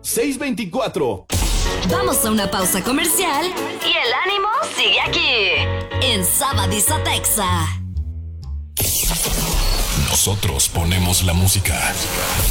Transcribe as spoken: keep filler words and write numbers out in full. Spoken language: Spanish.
seis dos cuatro. Vamos a una pausa comercial y el ánimo sigue aquí, en Sabadizo Texa. Nosotros ponemos la música.